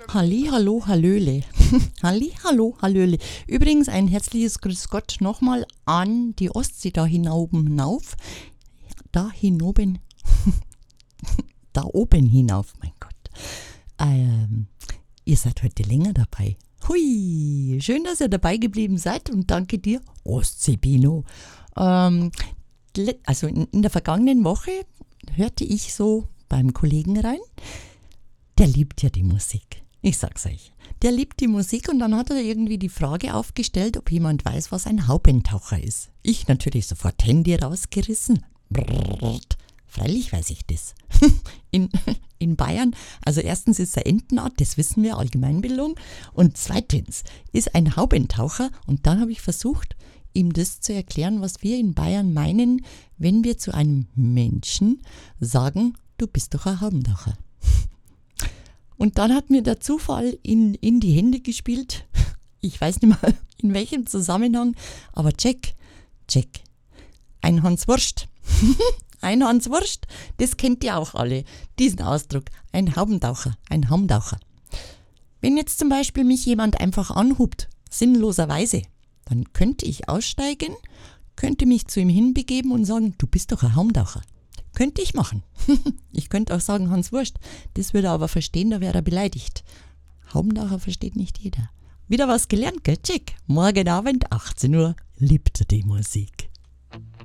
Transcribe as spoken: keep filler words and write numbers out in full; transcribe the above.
Halli, hallo, hallöle. Halli, hallo, hallöle. Übrigens ein herzliches Grüß Gott nochmal an die Ostsee da hinauf, hinauf. Da hinoben. Da oben hinauf, mein Gott. Ähm, ihr seid heute länger dabei. Hui, schön, dass ihr dabei geblieben seid und danke dir, Ostseebino. Ähm, also in, in der vergangenen Woche hörte ich so beim Kollegen rein, der liebt ja die Musik. Ich sag's euch. Der liebt die Musik und dann hat er irgendwie die Frage aufgestellt, ob jemand weiß, was ein Haubentaucher ist. Ich natürlich sofort Handy rausgerissen. Brrrt. Freilich weiß ich das. In, in Bayern, also erstens ist er Entenart, das wissen wir, Allgemeinbildung. Und zweitens ist ein Haubentaucher, und dann habe ich versucht, ihm das zu erklären, was wir in Bayern meinen, wenn wir zu einem Menschen sagen, du bist doch ein Haubentaucher. Und dann hat mir der Zufall in, in die Hände gespielt. Ich weiß nicht mehr, in welchem Zusammenhang, aber check, check. Ein Hanswurst. Ein Hanswurst, das kennt ihr auch alle, diesen Ausdruck. Ein Haubentaucher, ein Haubentaucher. Wenn jetzt zum Beispiel mich jemand einfach anhupt, sinnloserweise, dann könnte ich aussteigen, könnte mich zu ihm hinbegeben und sagen, du bist doch ein Haubentaucher. Könnte ich machen. Ich könnte auch sagen, Hans Wurst. Das würde er aber verstehen, da wäre er beleidigt. Haubentaucher versteht nicht jeder. Wieder was gelernt, gell? Check. Morgen Abend, achtzehn Uhr, liebt er die Musik.